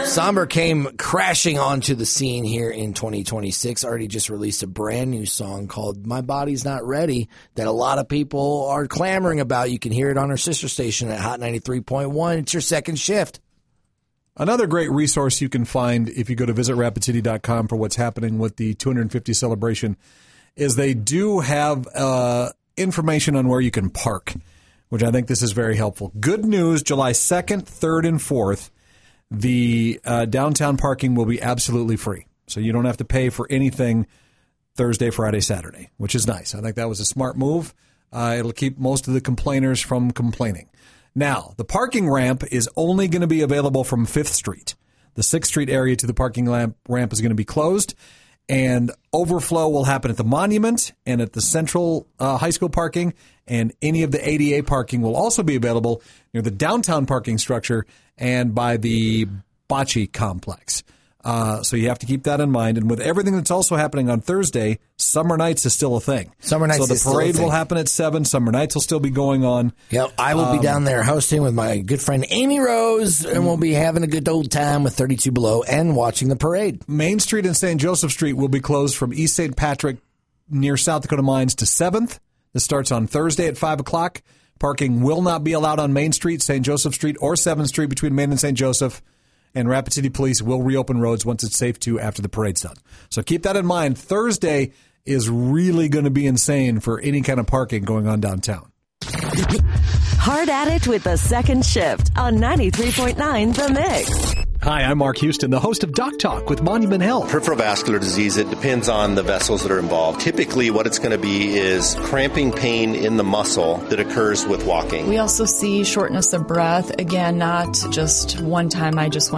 Somber came crashing onto the scene here in 2026. Already just released a brand new song called My Body's Not Ready that a lot of people are clamoring about. You can hear it on our sister station at Hot 93.1. It's your second shift. Another great resource you can find if you go to visitrapidcity.com for what's happening with the 250 celebration is they do have information on where you can park, which I think this is very helpful. Good news, July 2nd, 3rd, and 4th. The downtown parking will be absolutely free. So you don't have to pay for anything Thursday, Friday, Saturday, which is nice. I think that was a smart move. It'll keep most of the complainers from complaining. Now, the parking ramp is only going to be available from 5th Street. The 6th Street area to the parking ramp is going to be closed, and overflow will happen at the Monument and at the Central High School parking, and any of the ADA parking will also be available near the downtown parking structure and by the Bocce complex. So you have to keep that in mind. And with everything that's also happening on Thursday, Summer Nights is still a thing. Summer Nights is still a thing. So the parade will happen at 7. Summer Nights will still be going on. Yep, I will be down there hosting with my good friend Amy Rose, and we'll be having a good old time with 32 Below and watching the parade. Main Street and St. Joseph Street will be closed from East St. Patrick near South Dakota Mines to 7th. This starts on Thursday at 5 o'clock. Parking will not be allowed on Main Street, St. Joseph Street, or 7th Street between Main and St. Joseph. And Rapid City Police will reopen roads once it's safe to after the parade's done. So keep that in mind. Thursday is really going to be insane for any kind of parking going on downtown. Hard at it with the second shift on 93.9 The Mix. Hi, I'm Mark Houston, the host of Doc Talk with Monument Health. Peripheral vascular disease, it depends on the vessels that are involved. Typically, what it's going to be is cramping pain in the muscle that occurs with walking. We also see shortness of breath. Again, not just one time, I just want